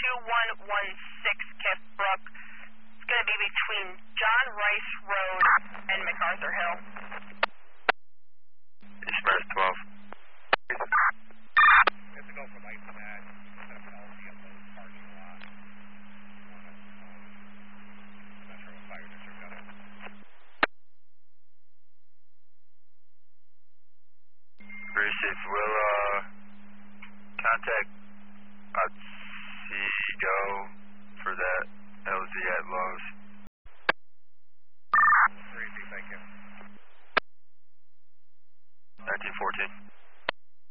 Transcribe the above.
2116 Kip Brook. It's going to be between John Rice Road and MacArthur Hill. Express 12. We have to go for light for that. That's an LCM parking lot. I'm not sure what fire district got it. Receive. We'll contact